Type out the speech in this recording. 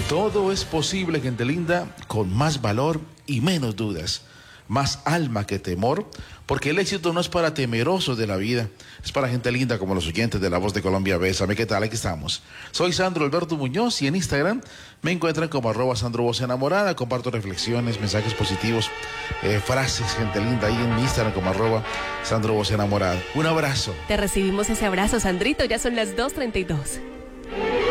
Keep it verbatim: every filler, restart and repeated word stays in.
Todo es posible, gente linda, con más valor y menos dudas. Más alma que temor, porque el éxito no es para temerosos de la vida, es para gente linda como los oyentes de La Voz de Colombia. Bésame, ¿qué tal? Aquí estamos. Soy Sandro Alberto Muñoz y en Instagram me encuentran como arroba Sandro Voz Enamorada. Comparto reflexiones, mensajes positivos, eh, frases, gente linda, ahí en mi Instagram como arroba Sandro Voz Enamorada. Un abrazo. Te recibimos ese abrazo, Sandrito, ya son las dos treinta y dos.